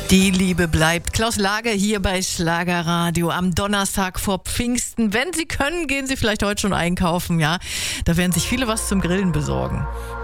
Die Liebe bleibt. Klaus Lage hier bei Schlagerradio am Donnerstag vor Pfingsten. Wenn Sie können, gehen Sie vielleicht heute schon einkaufen, ja. Da werden sich viele was zum Grillen besorgen.